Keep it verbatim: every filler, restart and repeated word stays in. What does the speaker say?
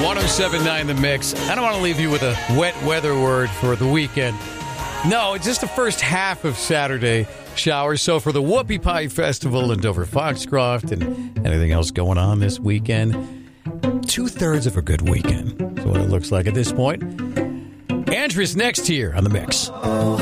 one oh seven point nine The Mix. I don't want to leave you with a wet weather word for the weekend. No, it's just the first half of Saturday showers. So for the Whoopie Pie Festival in Dover Foxcroft and anything else going on this weekend, two-thirds of a good weekend. That's what it looks like at this point. Andrew's next here on The Mix.